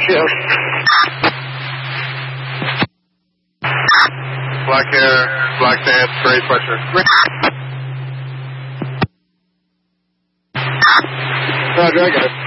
shield. Black air, black sand, great pressure. Roger, I got it.